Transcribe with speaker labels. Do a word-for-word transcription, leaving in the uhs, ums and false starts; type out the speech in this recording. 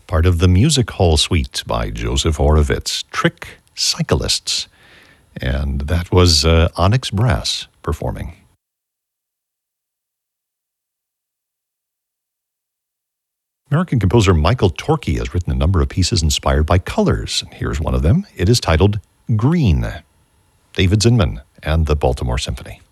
Speaker 1: part of the Music Hall Suite by Joseph Horowitz, Trick Cyclists. And that was uh, Onyx Brass performing. American composer Michael Torke has written a number of pieces inspired by colors, and here's one of them. It is titled Green. David Zinman and the Baltimore Symphony.